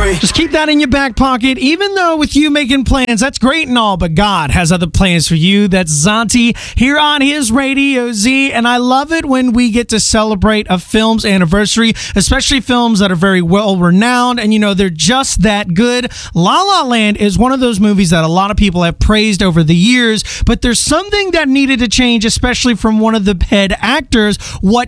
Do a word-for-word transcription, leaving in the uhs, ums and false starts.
Just keep that in your back pocket. Even though with you making plans, that's great and all, but God has other plans for you. That's Zante here on his Radio Z. And I love it when we get to celebrate a film's anniversary, especially films that are very well renowned and, you know, they're just that good. La La Land is one of those movies that a lot of people have praised over the years, but there's something that needed to change, especially from one of the head actors. What